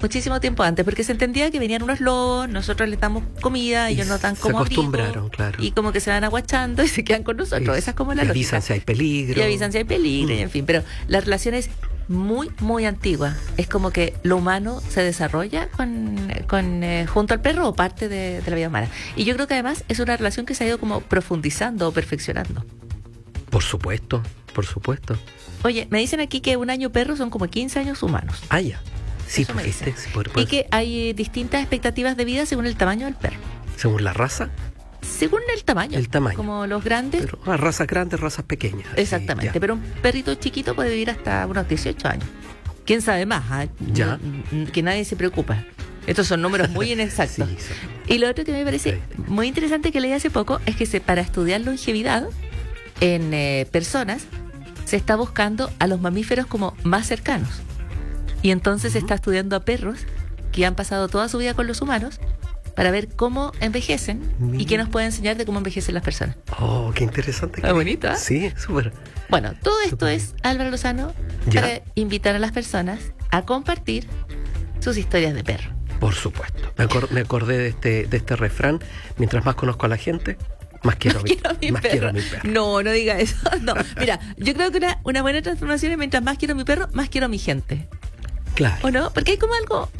muchísimo tiempo antes, porque se entendía que venían unos lobos, nosotros les damos comida, ellos nos dan como se acostumbraron, abrigo, claro. Y como que se van aguachando y se quedan con nosotros. Esa es como la lógica. Y avisan si hay peligro. Y avisan si hay peligro, y en fin. Pero la relación es muy, muy antigua. Es como que lo humano se desarrolla junto al perro o parte de la vida humana. Y yo creo que además es una relación que se ha ido como profundizando o perfeccionando. Por supuesto, por supuesto. Oye, me dicen aquí que un año perro son como 15 años humanos. Ah, ya. Sí, Eso me pues, dicen. ¿viste? Sí, Y que hay distintas expectativas de vida según el tamaño del perro. ¿Según la raza? Según el tamaño. El tamaño. Como los grandes. Pero razas grandes, razas pequeñas. Exactamente. Sí, pero un perrito chiquito puede vivir hasta unos 18 años. ¿Quién sabe más? Ya. Que nadie se preocupa. Estos son números muy inexactos. Sí. Y lo otro que me parece muy interesante que leí hace poco es que para estudiar longevidad en personas se está buscando a los mamíferos como más cercanos. Y entonces se está estudiando a perros que han pasado toda su vida con los humanos para ver cómo envejecen y qué nos puede enseñar de cómo envejecen las personas. Oh, qué interesante. Está bonito, ¿eh? Sí, súper. Bueno, todo esto es Álvaro Lozano para invitar a las personas a compartir sus historias de perro. Por supuesto. Me acordé de este refrán: mientras más conozco a la gente, más quiero a mi perro. No diga eso. No, mira, yo creo que una buena transformación es mientras más quiero a mi perro, más quiero a mi gente. Claro. ¿O no? Porque hay como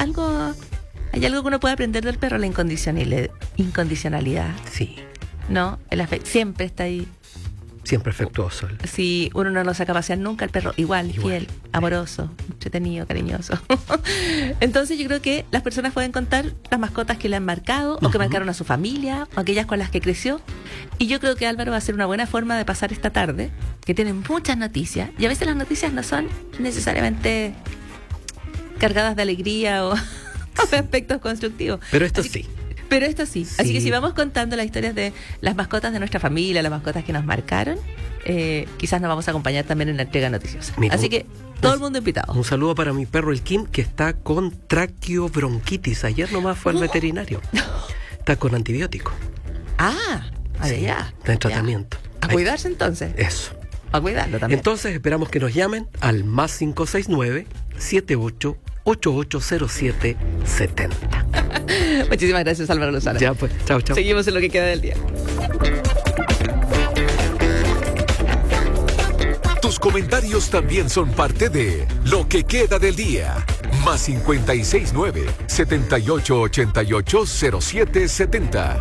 hay algo que uno puede aprender del perro, la incondicionalidad. Sí. ¿No? El afecto siempre está ahí. Siempre afectuoso. Si uno no lo saca a pasear nunca, el perro igual. Fiel, amoroso, entretenido, cariñoso. Entonces yo creo que las personas pueden contar las mascotas que le han marcado o que marcaron a su familia o aquellas con las que creció. Y yo creo que Álvaro va a ser una buena forma de pasar esta tarde, que tiene muchas noticias. Y a veces las noticias no son necesariamente cargadas de alegría o de aspectos constructivos. Pero esto sí. Pero esto sí. Así que si vamos contando las historias de las mascotas de nuestra familia, las mascotas que nos marcaron, quizás nos vamos a acompañar también en la entrega noticiosa. Mira, así que todo el mundo invitado. Un saludo para mi perro el Kim, que está con traqueobronquitis. Ayer nomás fue al veterinario. Está con antibiótico. Ya. Está en tratamiento. A cuidarse entonces. Eso. A cuidarlo también. Entonces esperamos que nos llamen al más 569-78880770. Muchísimas gracias, Álvaro Lozano. Ya pues, chao. Seguimos en lo que queda del día. Tus comentarios también son parte de lo que queda del día. Más 569-78880770.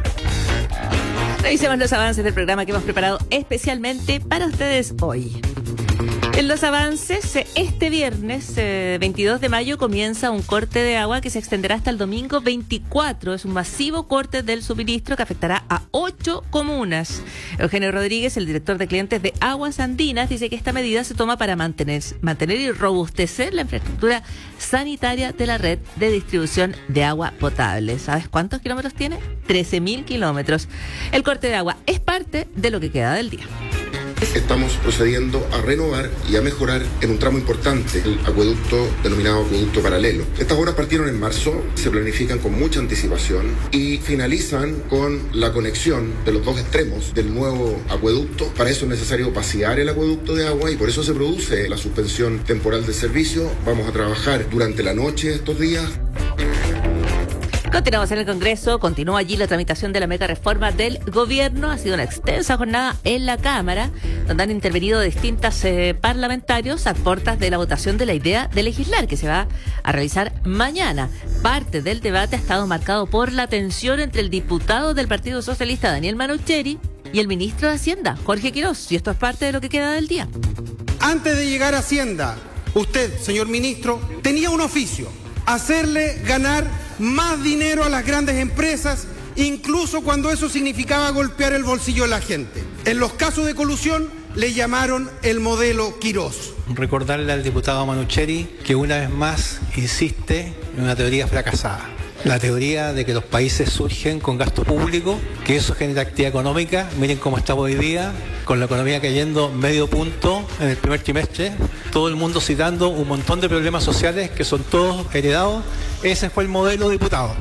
Revisemos los avances del programa que hemos preparado especialmente para ustedes hoy. En los avances, este viernes 22 de mayo comienza un corte de agua que se extenderá hasta el domingo 24. Es un masivo corte del suministro que afectará a 8 comunas. Eugenio Rodríguez, el director de clientes de Aguas Andinas, dice que esta medida se toma para mantener y robustecer la infraestructura sanitaria de la red de distribución de agua potable. ¿Sabes cuántos kilómetros tiene? 13.000 kilómetros. El corte de agua es parte de lo que queda del día. Estamos procediendo a renovar y a mejorar en un tramo importante el acueducto denominado acueducto paralelo. Estas obras partieron en marzo, se planifican con mucha anticipación y finalizan con la conexión de los dos extremos del nuevo acueducto. Para eso es necesario vaciar el acueducto de agua y por eso se produce la suspensión temporal del servicio. Vamos a trabajar durante la noche estos días. Continuamos en el Congreso, continúa allí la tramitación de la mega reforma del gobierno. Ha sido una extensa jornada en la Cámara, donde han intervenido distintos parlamentarios a puertas de la votación de la idea de legislar, que se va a realizar mañana. Parte del debate ha estado marcado por la tensión entre el diputado del Partido Socialista, Daniel Manoucheri, y el ministro de Hacienda, Jorge Quirós, y esto es parte de lo que queda del día. Antes de llegar a Hacienda, usted, señor ministro, tenía un oficio: hacerle ganar más dinero a las grandes empresas, incluso cuando eso significaba golpear el bolsillo de la gente. En los casos de colusión le llamaron el modelo Quirós. Recordarle al diputado Manoucheri que una vez más insiste en una teoría fracasada. La teoría de que los países surgen con gasto público, que eso genera actividad económica. Miren cómo estamos hoy día, con la economía cayendo medio punto en el primer trimestre. Todo el mundo citando un montón de problemas sociales que son todos heredados. Ese fue el modelo, diputado.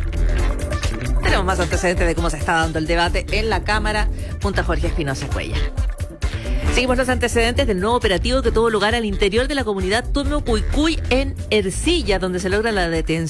Tenemos más antecedentes de cómo se está dando el debate en la Cámara junto a Jorge Espinosa Cuellar. Seguimos los antecedentes del nuevo operativo que tuvo lugar al interior de la comunidad Tumo Cuycuy en Ercilla, donde se logra la detención